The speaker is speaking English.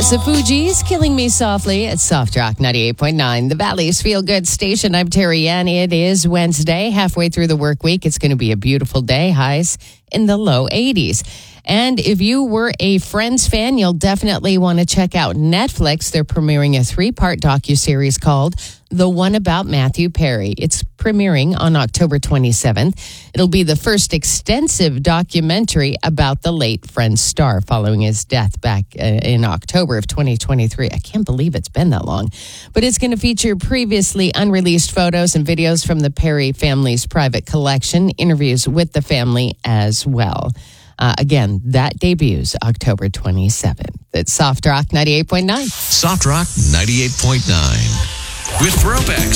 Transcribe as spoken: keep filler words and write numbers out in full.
It's the Fugees, Killing Me Softly at Soft Rock ninety-eight point nine, the Valley's Feel Good station. I'm Terry Ann. It is Wednesday, halfway through the work week. It's going to be a beautiful day, highs in the low eighties. And if you were a Friends fan, you'll definitely want to check out Netflix. They're premiering a three-part docuseries called The One About Matthew Perry. It's premiering on October twenty-seventh. It'll be the first extensive documentary about the late Friends star following his death back uh, in October of twenty twenty-three. I can't believe it's been that long. But it's going to feature previously unreleased photos and videos from the Perry family's private collection, interviews with the family as well. Uh, again, that debuts October twenty-seventh. It's Soft Rock ninety-eight point nine. Soft Rock ninety-eight point nine. With Throwbacks.